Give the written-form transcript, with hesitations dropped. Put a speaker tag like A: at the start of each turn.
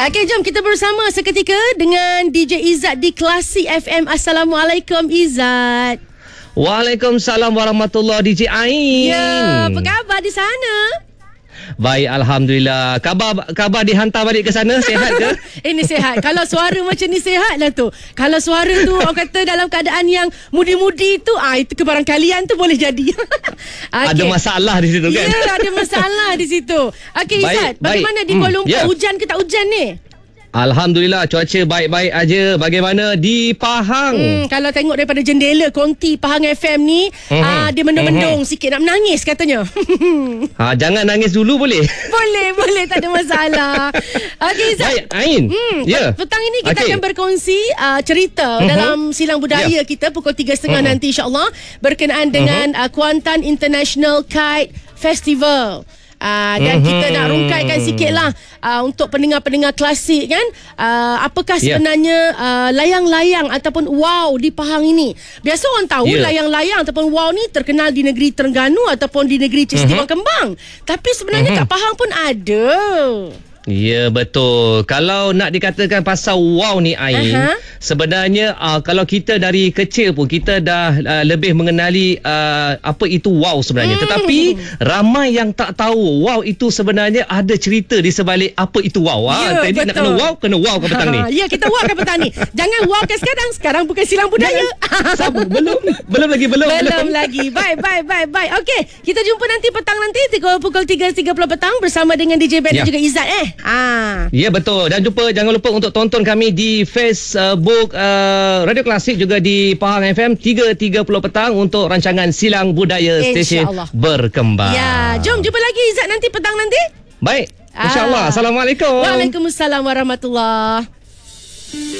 A: Okey, jom kita bersama seketika dengan DJ Izzat di Classy FM. Assalamualaikum Izzat.
B: Waalaikumsalam warahmatullahi DJ Ain.
A: Ya, apa khabar di sana?
B: Baik, Alhamdulillah. Khabar dihantar balik ke sana, sihat ke?
A: Ini sihat. Kalau suara macam ni sihat lah tu. Kalau suara tu orang kata dalam keadaan yang mudi-mudi tu, itu kebarangkalian tu boleh jadi. Okay.
B: Ada masalah di situ kan?
A: Ya, ada masalah di situ. Okey Izzat, bagaimana di Kuala Lumpur? Hujan ke tak hujan ni?
B: Alhamdulillah, cuaca baik-baik aja. Bagaimana di Pahang?
A: Kalau tengok daripada jendela konti Pahang FM ni, dia mendung-mendung sikit, nak menangis katanya.
B: Jangan nangis dulu boleh?
A: Boleh, tak ada masalah. Okey Izzat.
B: Baik, Ain.
A: Petang ini kita akan berkongsi cerita dalam silang budaya kita pukul 3.30 nanti insya-Allah berkenaan dengan Kuantan International Kite Festival. Dan kita nak rungkaikan sikit lah untuk pendengar-pendengar klasik kan, apakah sebenarnya layang-layang ataupun wow di Pahang ini. Biasa orang tahu layang-layang ataupun wow ni terkenal di negeri Terengganu ataupun di negeri Cestiwan Kembang, tapi sebenarnya kat Pahang pun ada.
B: Ya, betul. Kalau nak dikatakan pasal wow ni Ain, sebenarnya kalau kita dari kecil pun kita dah lebih mengenali apa itu wow sebenarnya. Tetapi ramai yang tak tahu wow itu sebenarnya ada cerita di sebalik apa itu wow. Jadi nak kena wow ke petang ni.
A: Ya, kita wow ke petang ni. Jangan wow ke sekarang bukan silang budaya.
B: Belum lagi.
A: Baik. Okey, kita jumpa nanti petang nanti pukul 3.30 petang bersama dengan DJ Ben dan juga Izzat
B: Ya, betul. Dan jangan lupa untuk tonton kami di Facebook Radio Klasik, juga di Pahang FM 3.30 petang untuk rancangan Silang Budaya Stesen Berkembang.
A: Ya, jom jumpa lagi Izzat nanti petang nanti.
B: Baik, insya-Allah. Assalamualaikum.
A: Waalaikumsalam warahmatullahi.